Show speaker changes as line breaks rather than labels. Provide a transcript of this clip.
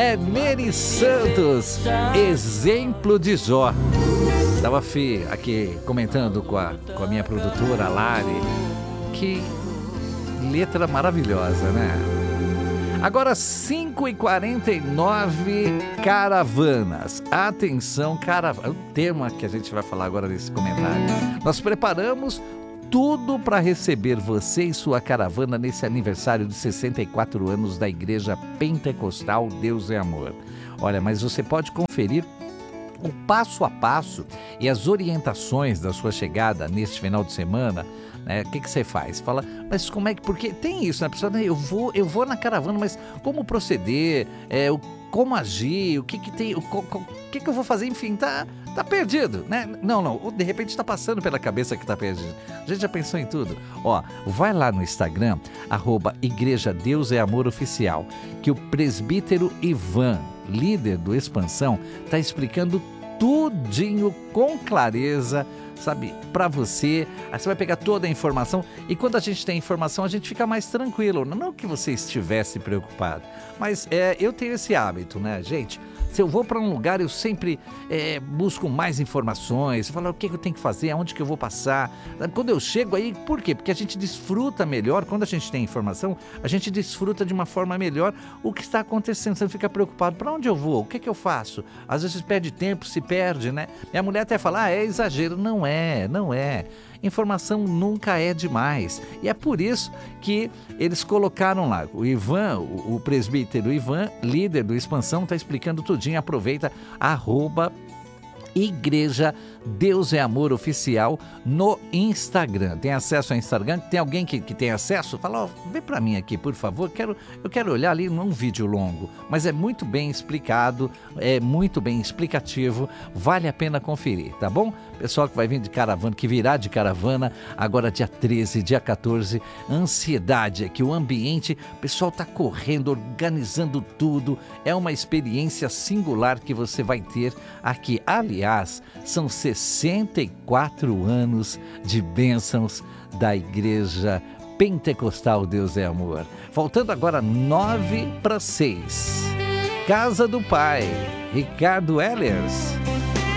é Neri Santos, exemplo de Jó. Estava aqui comentando com a minha produtora Lari, que letra maravilhosa, né? Agora 5h49, caravanas. Atenção, caravana. O tema que a gente vai falar agora nesse comentário. Nós preparamos tudo para receber você e sua caravana nesse aniversário de 64 anos da Igreja Pentecostal Deus é Amor. Olha, mas você pode conferir o passo a passo e as orientações da sua chegada neste final de semana. Né? O que você faz? Fala, mas como é que... Porque tem isso, né? Pessoal, eu vou na caravana, mas como proceder? Como agir? O que tem? O que eu vou fazer? Enfim, tá perdido, né? Não, de repente tá passando pela cabeça que tá perdido. A gente já pensou em tudo. Ó, vai lá no Instagram, @Igreja Deus é Amor Oficial, que o presbítero Ivan, líder do Expansão, tá explicando tudinho com clareza, sabe, para você. Aí você vai pegar toda a informação e quando a gente tem informação a gente fica mais tranquilo. Não que você estivesse preocupado, mas eu tenho esse hábito, né, gente? Se eu vou para um lugar, eu sempre busco mais informações. Eu falo, o que eu tenho que fazer, aonde que eu vou passar. Quando eu chego aí, por quê? Porque a gente desfruta melhor, quando a gente tem informação, a gente desfruta de uma forma melhor o que está acontecendo. Você não fica preocupado, para onde eu vou, o que eu faço? Às vezes perde tempo, se perde, né? Minha mulher até fala, é exagero. Não é. Informação nunca é demais. E é por isso que eles colocaram lá. O Ivan, o presbítero Ivan, líder do Expansão, está explicando tudinho. Aproveita, @Igreja Deus é Amor Oficial no Instagram. Tem acesso ao Instagram? Tem alguém que tem acesso? Fala, vem pra mim aqui, por favor. Eu quero olhar ali num vídeo longo, mas é muito bem explicado, é muito bem explicativo, vale a pena conferir, tá bom? Pessoal que vai vir de caravana, que virá de caravana, agora dia 13, dia 14, ansiedade é que o ambiente, o pessoal tá correndo, organizando tudo, é uma experiência singular que você vai ter aqui. Aliás, são 64 anos de bênçãos da Igreja Pentecostal Deus é Amor. Faltando agora 5:55. Casa do Pai, Ricardo Ehlers.